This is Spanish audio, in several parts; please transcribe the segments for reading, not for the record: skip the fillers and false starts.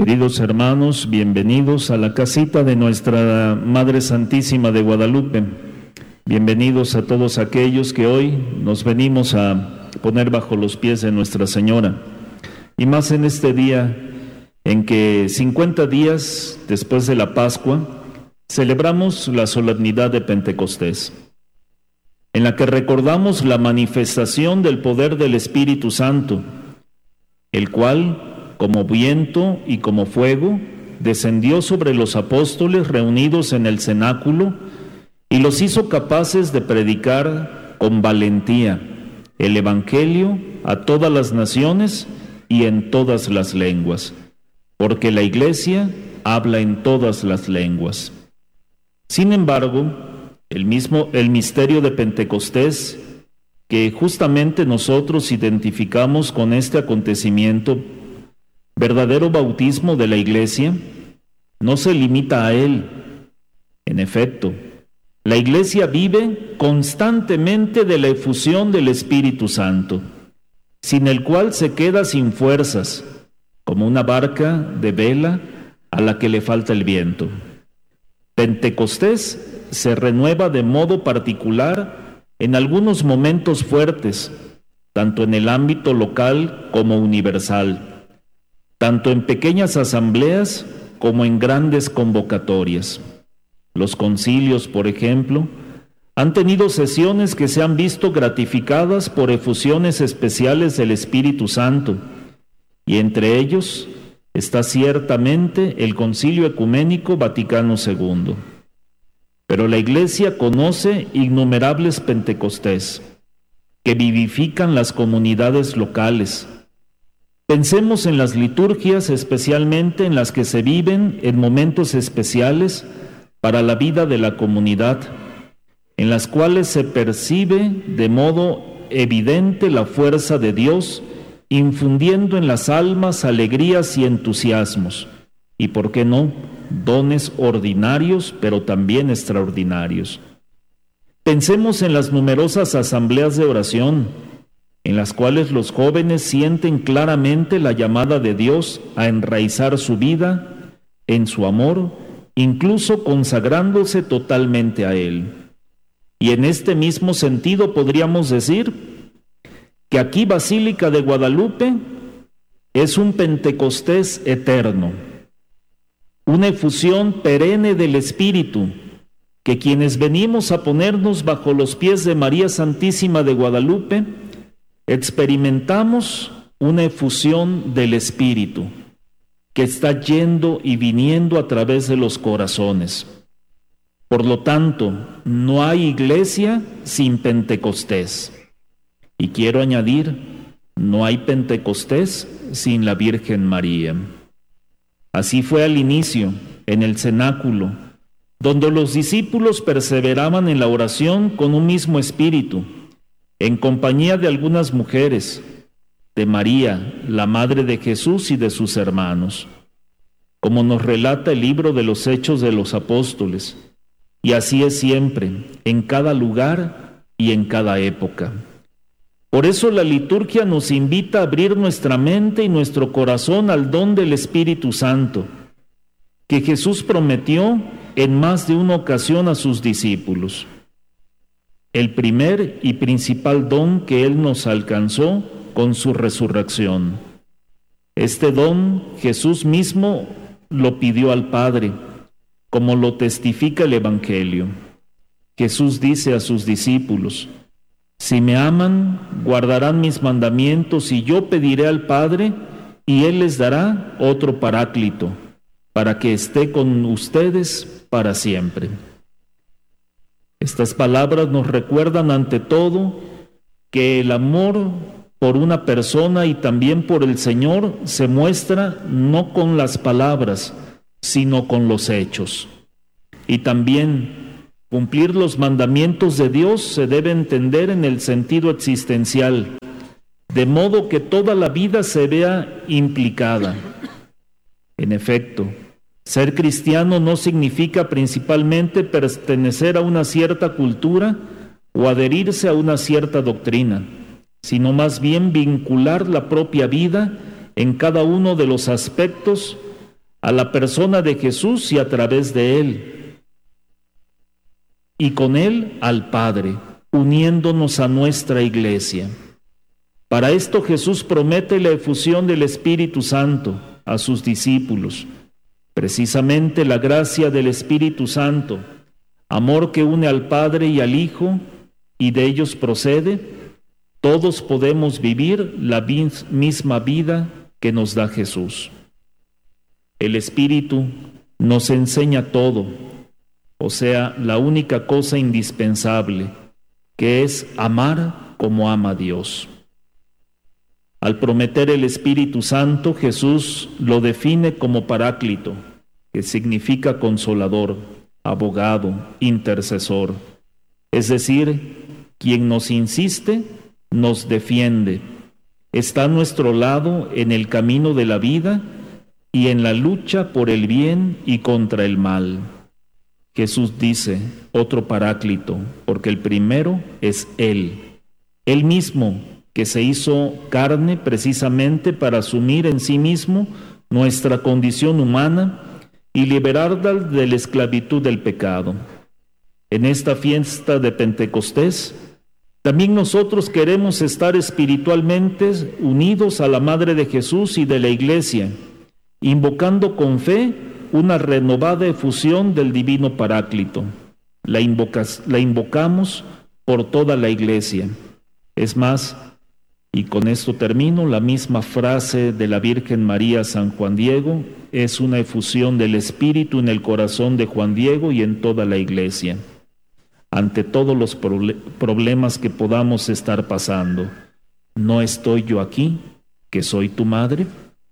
Queridos hermanos, bienvenidos a la casita de nuestra Madre Santísima de Guadalupe. Bienvenidos a todos aquellos que hoy nos venimos a poner bajo los pies de Nuestra Señora. Y más en este día en que 50 días después de la Pascua celebramos la solemnidad de Pentecostés, en la que recordamos la manifestación del poder del Espíritu Santo, el cual, como viento y como fuego, descendió sobre los apóstoles reunidos en el cenáculo y los hizo capaces de predicar con valentía el Evangelio a todas las naciones y en todas las lenguas, porque la Iglesia habla en todas las lenguas. Sin embargo, el misterio de Pentecostés, que justamente nosotros identificamos con este acontecimiento, verdadero bautismo de la Iglesia, no se limita a él. En efecto, la Iglesia vive constantemente de la efusión del Espíritu Santo, sin el cual se queda sin fuerzas, como una barca de vela a la que le falta el viento. Pentecostés se renueva de modo particular en algunos momentos fuertes, tanto en el ámbito local como universal, tanto en pequeñas asambleas como en grandes convocatorias. Los concilios, por ejemplo, han tenido sesiones que se han visto gratificadas por efusiones especiales del Espíritu Santo, y entre ellos está ciertamente el Concilio Ecuménico Vaticano II. Pero la Iglesia conoce innumerables Pentecostés, que vivifican las comunidades locales. Pensemos en las liturgias, especialmente en las que se viven en momentos especiales para la vida de la comunidad, en las cuales se percibe de modo evidente la fuerza de Dios, infundiendo en las almas alegrías y entusiasmos, y por qué no, dones ordinarios, pero también extraordinarios. Pensemos en las numerosas asambleas de oración, en las cuales los jóvenes sienten claramente la llamada de Dios a enraizar su vida en su amor, incluso consagrándose totalmente a Él. Y en este mismo sentido podríamos decir que aquí Basílica de Guadalupe es un Pentecostés eterno, una efusión perenne del Espíritu, que quienes venimos a ponernos bajo los pies de María Santísima de Guadalupe, experimentamos una efusión del Espíritu que está yendo y viniendo a través de los corazones. Por lo tanto, no hay iglesia sin Pentecostés. Y quiero añadir, no hay Pentecostés sin la Virgen María. Así fue al inicio, en el cenáculo, donde los discípulos perseveraban en la oración con un mismo espíritu, en compañía de algunas mujeres, de María, la madre de Jesús y de sus hermanos, como nos relata el libro de los Hechos de los Apóstoles, y así es siempre, en cada lugar y en cada época. Por eso la liturgia nos invita a abrir nuestra mente y nuestro corazón al don del Espíritu Santo, que Jesús prometió en más de una ocasión a sus discípulos. El primer y principal don que Él nos alcanzó con su resurrección. Este don Jesús mismo lo pidió al Padre, como lo testifica el Evangelio. Jesús dice a sus discípulos: si me aman, guardarán mis mandamientos, y yo pediré al Padre, y Él les dará otro Paráclito, para que esté con ustedes para siempre. Estas palabras nos recuerdan ante todo que el amor por una persona y también por el Señor se muestra no con las palabras, sino con los hechos. Y también cumplir los mandamientos de Dios se debe entender en el sentido existencial, de modo que toda la vida se vea implicada. En efecto, ser cristiano no significa principalmente pertenecer a una cierta cultura o adherirse a una cierta doctrina, sino más bien vincular la propia vida en cada uno de los aspectos a la persona de Jesús y a través de Él, y con Él al Padre, uniéndonos a nuestra Iglesia. Para esto Jesús promete la efusión del Espíritu Santo a sus discípulos. Precisamente la gracia del Espíritu Santo, amor que une al Padre y al Hijo, y de ellos procede, todos podemos vivir la misma vida que nos da Jesús. El Espíritu nos enseña todo, o sea, la única cosa indispensable, que es amar como ama Dios. Al prometer el Espíritu Santo, Jesús lo define como Paráclito, que significa consolador, abogado, intercesor, es decir, quien nos insiste, nos defiende, está a nuestro lado en el camino de la vida y en la lucha por el bien y contra el mal. Jesús dice, otro Paráclito, porque el primero es Él mismo, que se hizo carne precisamente para asumir en sí mismo nuestra condición humana y liberarla de la esclavitud del pecado. En esta fiesta de Pentecostés, también nosotros queremos estar espiritualmente unidos a la Madre de Jesús y de la Iglesia, invocando con fe una renovada efusión del Divino Paráclito. La invocamos por toda la Iglesia. Es más, y con esto termino, la misma frase de la Virgen María a San Juan Diego es una efusión del Espíritu en el corazón de Juan Diego y en toda la Iglesia. Ante todos los problemas que podamos estar pasando, ¿no estoy yo aquí, que soy tu madre?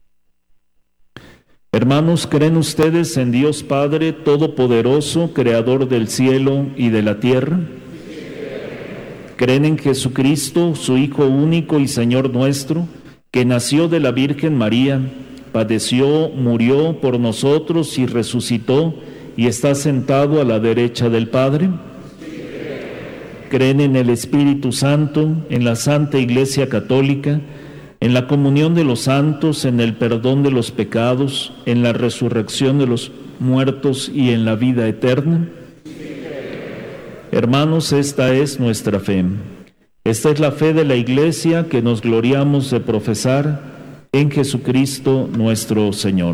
Hermanos, ¿creen ustedes en Dios Padre Todopoderoso, Creador del cielo y de la tierra? ¿Creen en Jesucristo, su Hijo único y Señor nuestro, que nació de la Virgen María, padeció, murió por nosotros y resucitó y está sentado a la derecha del Padre? ¿Creen en el Espíritu Santo, en la Santa Iglesia Católica, en la comunión de los santos, en el perdón de los pecados, en la resurrección de los muertos y en la vida eterna? Hermanos, esta es nuestra fe. Esta es la fe de la Iglesia que nos gloriamos de profesar en Jesucristo nuestro Señor.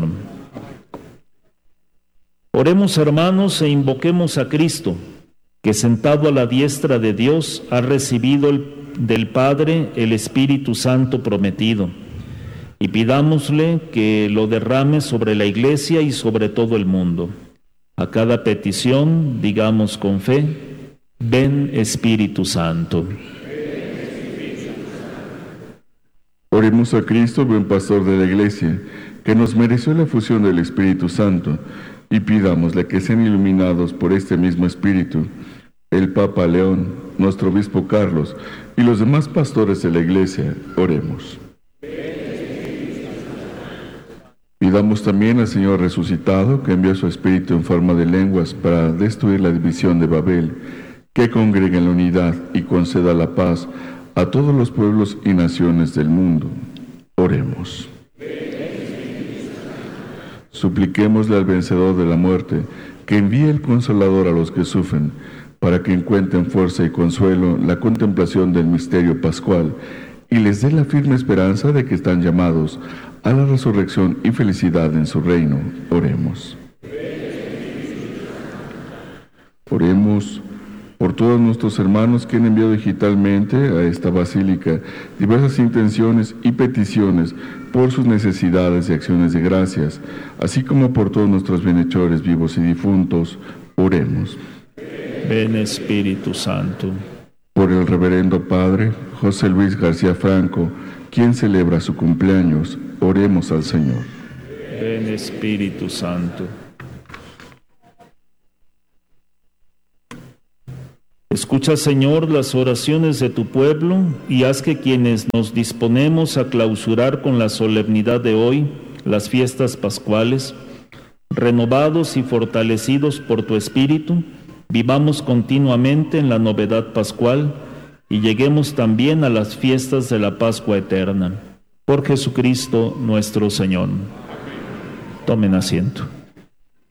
Oremos, hermanos, e invoquemos a Cristo, que sentado a la diestra de Dios ha recibido del Padre el Espíritu Santo prometido, y pidámosle que lo derrame sobre la Iglesia y sobre todo el mundo. A cada petición digamos con fe, ven Espíritu Santo. Oremos a Cristo, buen pastor de la Iglesia, que nos mereció la efusión del Espíritu Santo, y pidámosle que sean iluminados por este mismo Espíritu el Papa León, nuestro obispo Carlos y los demás pastores de la Iglesia. Oremos. Pidamos también al Señor resucitado, que envió su Espíritu en forma de lenguas para destruir la división de Babel, que congregue en la unidad y conceda la paz a todos los pueblos y naciones del mundo. Oremos. Supliquémosle al vencedor de la muerte que envíe el Consolador a los que sufren, para que encuentren fuerza y consuelo la contemplación del misterio pascual y les dé la firme esperanza de que están llamados a la resurrección y felicidad en su reino. Oremos. Oremos por todos nuestros hermanos que han enviado digitalmente a esta basílica diversas intenciones y peticiones por sus necesidades y acciones de gracias, así como por todos nuestros bienhechores vivos y difuntos. Oremos. Ven Espíritu Santo. Por el reverendo Padre José Luis García Franco, quien celebra su cumpleaños, oremos al Señor. Ven Espíritu Santo. Escucha, Señor, las oraciones de tu pueblo y haz que quienes nos disponemos a clausurar con la solemnidad de hoy las fiestas pascuales, renovados y fortalecidos por tu Espíritu, vivamos continuamente en la novedad pascual y lleguemos también a las fiestas de la Pascua eterna. Por Jesucristo nuestro Señor. Tomen asiento.